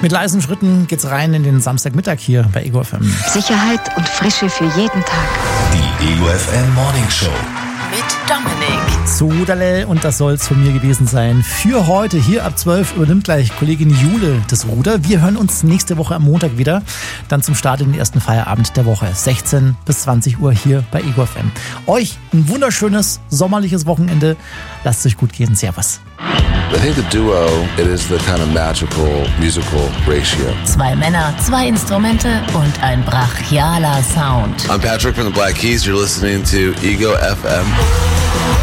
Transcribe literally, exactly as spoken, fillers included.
Mit leisen Schritten geht's rein in den Samstagmittag hier bei Ego F M. Sicherheit und Frische für jeden Tag. Die Ego F M Morning Show. Mit Dominik. Sodale, und das soll's von mir gewesen sein. Für heute, hier ab zwölf, übernimmt gleich Kollegin Jule das Ruder. Wir hören uns nächste Woche am Montag wieder. Dann zum Start in den ersten Feierabend der Woche. sechzehn bis zwanzig Uhr hier bei Ego F M. Euch ein wunderschönes, sommerliches Wochenende. Lasst es euch gut gehen. Servus. I think the duo, it is the kind of magical musical ratio. Zwei Männer, zwei Instrumente und ein brachialer Sound. I'm Patrick from the Black Keys. You're listening to Ego F M.